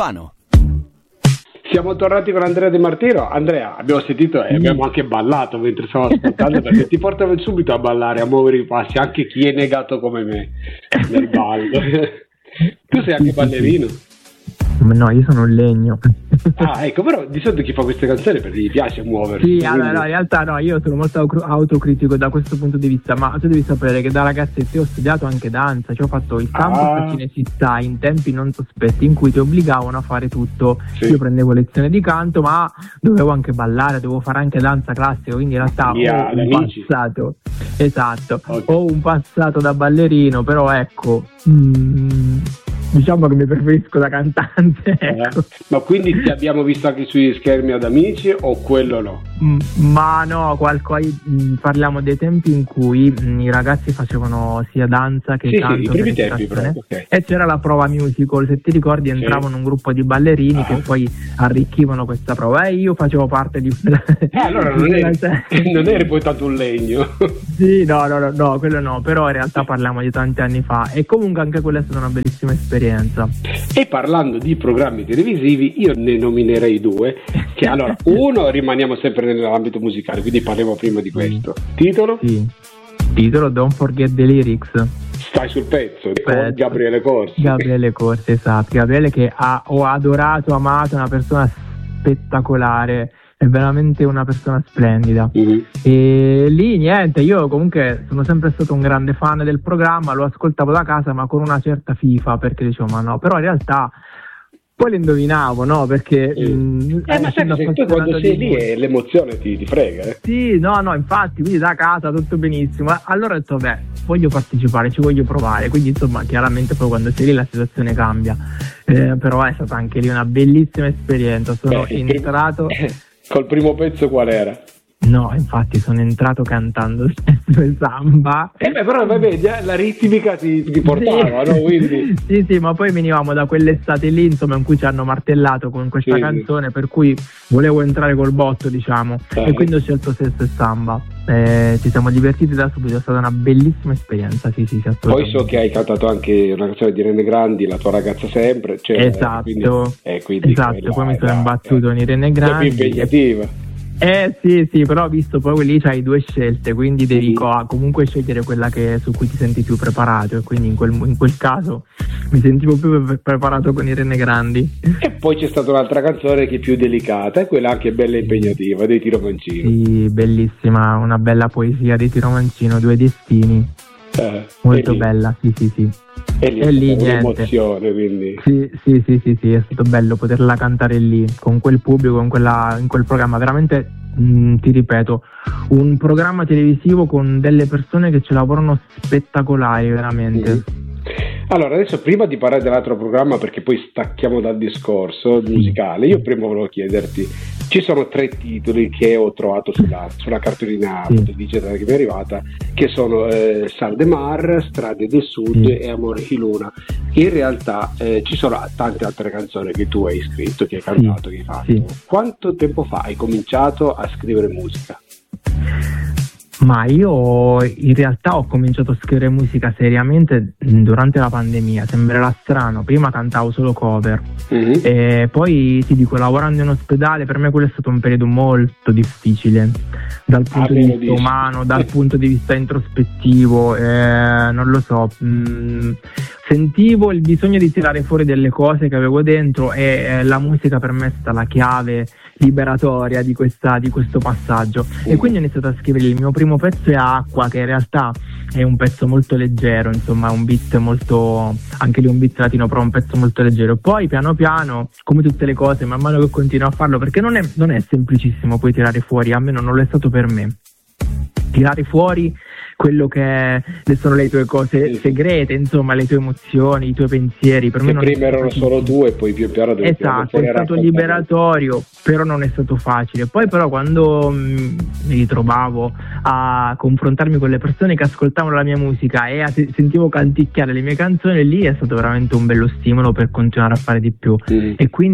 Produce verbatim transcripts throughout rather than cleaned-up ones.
Pano. Siamo tornati con Andrea De Martino. Andrea, abbiamo sentito e abbiamo anche ballato mentre stavo ascoltando, perché ti portavo subito a ballare, a muovere i passi, anche chi è negato come me nel ballo. Tu sei anche ballerino? No, io sono un legno. Ah, ecco, però di solito chi fa queste canzoni perché gli piace muoversi. Sì, allora, no, in realtà no, io sono molto autocritico da questo punto di vista, ma tu devi sapere che da ragazzetto io ho studiato anche danza, cioè ho fatto il campus ah. a Cinesità in tempi non sospetti in cui ti obbligavano a fare tutto. Sì. Io prendevo lezione di canto, ma dovevo anche ballare, dovevo fare anche danza classica, quindi in realtà yeah, ho un amici. passato, esatto, okay. ho un passato da ballerino, però ecco... Mm, diciamo che mi preferisco da cantante, ecco. eh, ma quindi ti abbiamo visto anche sui schermi ad Amici o quello no? Mm, ma no, qualcosa, mm, parliamo dei tempi in cui mm, i ragazzi facevano sia danza che sì, canto, sì, i primi tempi proprio, okay. E c'era la prova musical, se ti ricordi entravano sì. un gruppo di ballerini ah. che poi arricchivano questa prova e io facevo parte di quella eh, allora non eri, non eri poi tanto un legno. Sì, no, no, no, no, quello no, però in realtà parliamo di tanti anni fa e comunque anche quella è stata una bellissima esperienza. E parlando di programmi televisivi, io ne nominerei due, che allora, uno rimaniamo sempre nell'ambito musicale, quindi parliamo prima di questo. Titolo? Sì. Titolo Don't Forget the Lyrics. Stai sul pezzo, con Gabriele Corsi. Gabriele Corsi, esatto. Gabriele che ha, ho adorato, amato, è una persona spettacolare. È veramente una persona splendida. Mm-hmm. E lì niente, io comunque sono sempre stato un grande fan del programma, lo ascoltavo da casa ma con una certa fifa, perché dicevo ma no, però in realtà poi lo indovinavo, no? Perché mm. eh, ma sai che tu quando sei lì e l'emozione ti, ti frega, eh? Sì, no, no, infatti, quindi da casa tutto benissimo. Allora ho detto, beh, voglio partecipare, ci voglio provare, quindi insomma chiaramente poi quando sei lì la situazione cambia, eh, però è stata anche lì una bellissima esperienza. Sono beh, entrato... Col primo pezzo qual era? No, infatti sono entrato cantando sempre samba. Eh beh, però vabbè, la ritmica ti, ti portava, sì. No? Quindi... sì, sì, ma poi venivamo da quell'estate lì, insomma, in cui ci hanno martellato con questa sì. canzone, per cui volevo entrare col botto, diciamo, eh. e quindi ho scelto Sesso e Samba. Eh, ci siamo divertiti da subito, è stata una bellissima esperienza, sì, sì, sì, poi so che hai cantato anche una canzone di Irene Grandi, La tua ragazza sempre, cioè, esatto, quindi, eh, quindi esatto, poi mi sono imbattuto eh. in Irene Grandi. È più impegnativa. Eh sì, sì, però ho visto poi lì c'hai due scelte, quindi devi co- comunque scegliere quella che su cui ti senti più preparato, e quindi in quel, in quel caso mi sentivo più pre- preparato con Irene Grandi. E poi c'è stata un'altra canzone che è più delicata, e quella anche bella e impegnativa, dei Tiro Mancino. Sì, bellissima, una bella poesia dei Tiro Mancino, Due destini. Eh, molto bella, sì, sì, sì. E lì, e lì un'emozione, quindi. Sì, sì, sì, sì, sì, è stato bello poterla cantare lì, con quel pubblico, con quella, in quel programma, veramente, mh, ti ripeto, un programma televisivo con delle persone che ci lavorano spettacolari, veramente. Mm. Allora, adesso prima di parlare dell'altro programma, perché poi stacchiamo dal discorso musicale, io prima volevo chiederti, ci sono tre titoli che ho trovato sulla, sulla cartolina sì. digitale che mi è arrivata, che sono eh, Sal de Mar, Strade del Sud sì. e Amore di Luna. In realtà eh, ci sono tante altre canzoni che tu hai scritto, che hai cantato, sì. che hai fatto. Sì. Quanto tempo fa hai cominciato a scrivere musica? Ma io in realtà ho cominciato a scrivere musica seriamente durante la pandemia, sembrerà strano, prima cantavo solo cover, mm-hmm. e poi ti dico, lavorando in ospedale per me quello è stato un periodo molto difficile dal punto ah, di vista dici. umano, dal punto di vista introspettivo, eh, non lo so, mh, sentivo il bisogno di tirare fuori delle cose che avevo dentro e eh, la musica per me è stata la chiave liberatoria di, questa, di questo passaggio, mm. e quindi ho iniziato a scrivere. Il mio primo pezzo è Acqua, che in realtà è un pezzo molto leggero, insomma un beat molto, anche lì un beat latino, però un pezzo molto leggero. Poi piano piano, come tutte le cose, man mano che continuo a farlo, perché non è, non è semplicissimo poi tirare fuori, almeno non lo è stato per me, tirare fuori quello che sono le tue cose segrete, insomma le tue emozioni, i tuoi pensieri. Per me non prima erano solo due e poi più piano devi esatto, è stato liberatorio, però non è stato facile. Poi però quando mh, mi ritrovavo a confrontarmi con le persone che ascoltavano la mia musica e a, sentivo canticchiare le mie canzoni, lì è stato veramente un bello stimolo per continuare a fare di più, mm. e quindi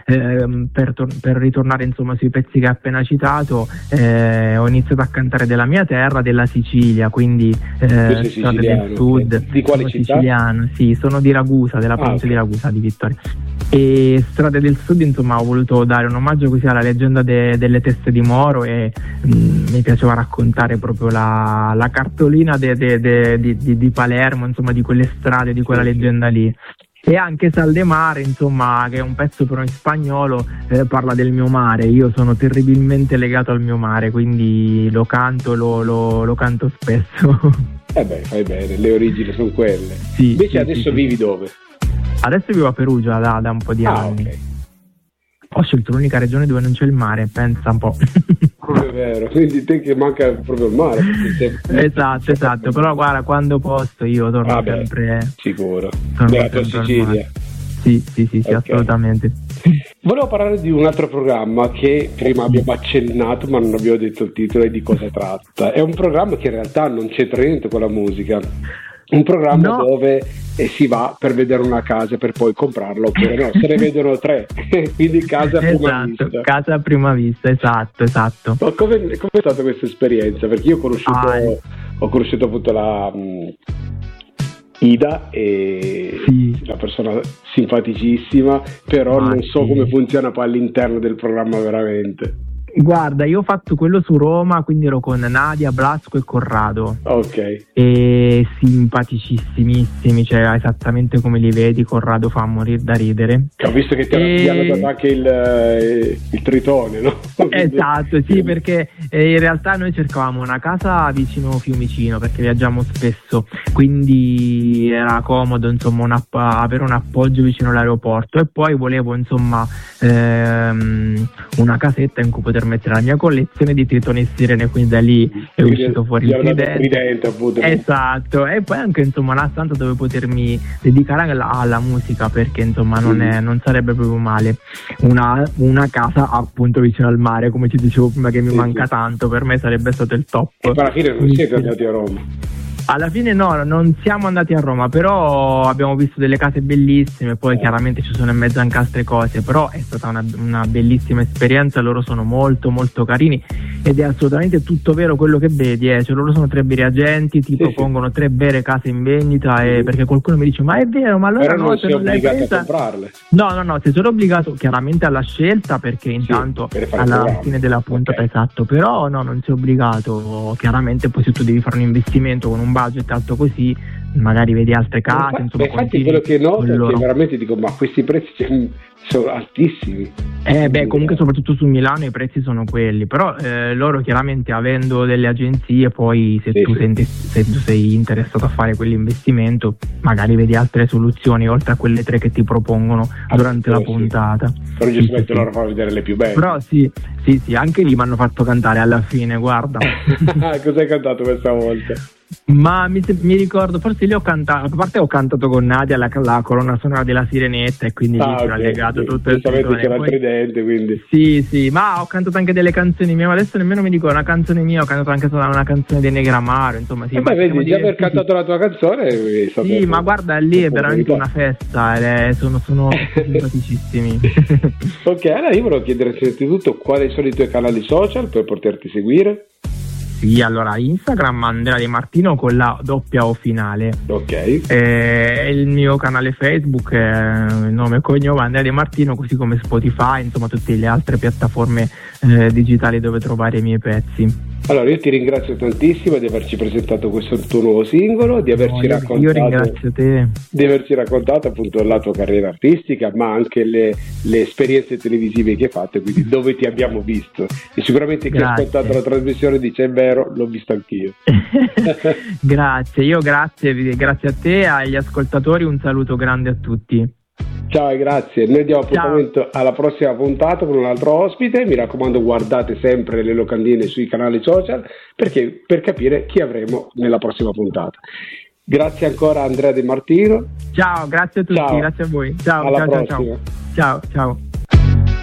eh, per, tor- per ritornare insomma sui pezzi che hai appena citato, eh, ho iniziato a cantare della mia terra, della Sicilia, quindi eh, Strade del Sud. Di quale sono città? Siciliano, sì, sono di Ragusa, della provincia ah, okay. di Ragusa, di Vittoria. E Strade del Sud, insomma, ho voluto dare un omaggio così alla leggenda de- delle teste di Moro e mh, mi piaceva raccontare proprio la, la cartolina de- de- de- di, di, di Palermo, insomma, di quelle strade, di quella leggenda lì. E anche Sal de Mare, insomma, che è un pezzo però in spagnolo, eh, parla del mio mare. Io sono terribilmente legato al mio mare, quindi lo canto, lo, lo, lo canto spesso. Eh beh, fai bene, le origini sono quelle. Sì, Invece sì, adesso sì, vivi sì. dove? Adesso vivo a Perugia da, da un po' di ah, anni. Okay. Ho scelto l'unica regione dove non c'è il mare, pensa un po'. È vero, quindi te che manca proprio il mare. Sei... esatto, esatto, però guarda, quando posto io torno ah, sempre. Beh, sicuro. Della tua Sicilia. Sì, sì, sì, sì, okay. Assolutamente. Volevo parlare di un altro programma che prima abbiamo accennato ma non abbiamo detto il titolo e di cosa tratta. È un programma che in realtà non c'entra niente con la musica. Un programma no. dove eh, si va per vedere una casa per poi comprarla, oppure no, se ne vedono tre, quindi casa a prima esatto, vista. Casa a prima vista, esatto, esatto. Ma come è stata questa esperienza? Perché io ho conosciuto, ah, ho conosciuto appunto la mh, Ida, e sì. una persona simpaticissima, però ah, non so sì. come funziona poi all'interno del programma veramente. Guarda, io ho fatto quello su Roma, quindi ero con Nadia, Blasco e Corrado. Ok. E simpaticissimissimi, cioè esattamente come li vedi. Corrado fa morire da ridere. Ho visto che ti e... hanno dato anche il, il tritone, no? Esatto, sì, perché eh, in realtà noi cercavamo una casa vicino Fiumicino, perché viaggiamo spesso, quindi era comodo, insomma, un app- avere un appoggio vicino all'aeroporto, e poi volevo, insomma, ehm, una casetta in cui poter mettere la mia collezione di tritoni e sirene, quindi da lì è uscito fuori il tridente. tridente appunto. Esatto, e poi anche, insomma, una stanza dove potermi dedicare alla, alla musica, perché insomma non, è, non sarebbe proprio male una, una casa appunto vicino al mare, come ci dicevo prima, che mi sì, manca sì. tanto. Per me sarebbe stato il top. E alla fine non siete andati a Roma? Alla fine no, non siamo andati a Roma, però abbiamo visto delle case bellissime, poi chiaramente ci sono in mezzo anche altre cose, però è stata una, una bellissima esperienza. Loro sono molto molto carini ed è assolutamente tutto vero quello che vedi, eh. Cioè, loro sono tre veri agenti, ti sì, propongono sì. tre vere case in vendita, e perché qualcuno mi dice ma è vero, ma allora però no, non se sei non l'hai obbligato presa... a comprarle. No, no, no, sei solo obbligato chiaramente alla scelta, perché intanto sì, alla fine della puntata, okay. esatto, però no, non sei obbligato, chiaramente. Poi se tu devi fare un investimento con un budget alto così, magari vedi altre case, ma, insomma. Beh, infatti quello che noto è che veramente dico, ma questi prezzi sono altissimi. Eh beh, comunque soprattutto su Milano i prezzi sono quelli, però eh, loro chiaramente, avendo delle agenzie, poi se, sì, tu sì. Senti, se tu sei interessato a fare quell'investimento, magari vedi altre soluzioni oltre a quelle tre che ti propongono ah, durante la sì. puntata. Però giustamente sì, loro fanno vedere le più belle. Però sì, sì, sì, anche lì mi hanno fatto cantare alla fine, guarda. Cos'hai cantato questa volta? Ma mi, mi ricordo, forse lì ho cantato, a parte ho cantato con Nadia la, la colonna sonora della Sirenetta, e quindi ah, lì c'era okay, legato sì. tutto il tritone. C'era il tridente, quindi sì sì, ma ho cantato anche delle canzoni mie, ma adesso nemmeno mi dico una canzone mia, ho cantato anche una canzone dei Negramaro, insomma sì. Eh beh, vedi, già aver cantato la tua canzone sì, ma guarda, lì è veramente una festa, eh, sono, sono simpaticissimi. Ok, allora io volevo chiedere innanzitutto quali sono i tuoi canali social per poterti seguire. Sì, allora Instagram Andrea Di Martino con la doppia O finale. Ok. E il mio canale Facebook è il nome e cognome Andrea Di Martino, così come Spotify, insomma tutte le altre piattaforme eh, digitali dove trovare i miei pezzi. Allora io ti ringrazio tantissimo di averci presentato questo tuo nuovo singolo, di averci no, raccontato io ringrazio te. di averci raccontato appunto la tua carriera artistica, ma anche le, le esperienze televisive che hai fatto, quindi dove ti abbiamo visto, e sicuramente chi ha ascoltato la trasmissione dice è vero, l'ho visto anch'io. Grazie, io grazie, grazie a te, agli ascoltatori, un saluto grande a tutti. Ciao e grazie, noi diamo appuntamento Ciao. alla prossima puntata con un altro ospite. Mi raccomando, guardate sempre le locandine sui canali social, perché per capire chi avremo nella prossima puntata. Grazie ancora Andrea Di Martino. Ciao, grazie a tutti, ciao. Grazie a voi. Ciao, alla ciao, prossima. ciao, ciao, ciao.